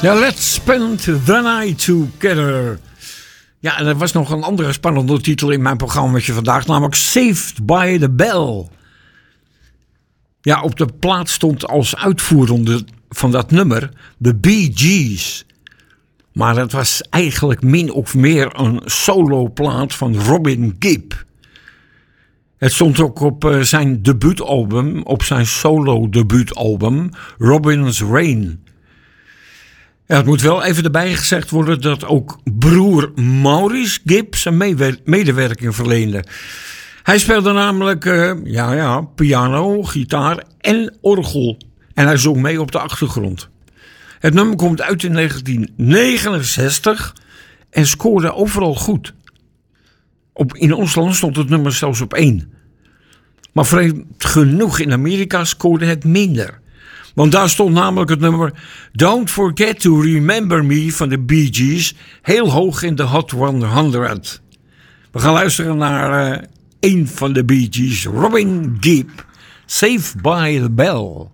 Ja, let's spend the night together. Ja, en er was nog een andere spannende titel in mijn programma vandaag, namelijk Saved by the Bell. Ja, op de plaat stond als uitvoerende van dat nummer de Bee Gees. Maar het was eigenlijk min of meer een soloplaat van Robin Gibb. Het stond ook op zijn debuutalbum, op zijn solo-debuutalbum Robin's Reign. Ja, het moet wel even erbij gezegd worden dat ook broer Maurice Gibb zijn medewerking verleende. Hij speelde namelijk piano, gitaar en orgel. En hij zong mee op de achtergrond. Het nummer komt uit in 1969 en scoorde overal goed. In ons land stond het nummer zelfs op 1. Maar vreemd genoeg in Amerika scoorde het minder. Want daar stond namelijk het nummer Don't Forget to Remember Me van de Bee Gees heel hoog in de Hot 100. We gaan luisteren naar een van de Bee Gees, Robin Gibb, Saved by the Bell.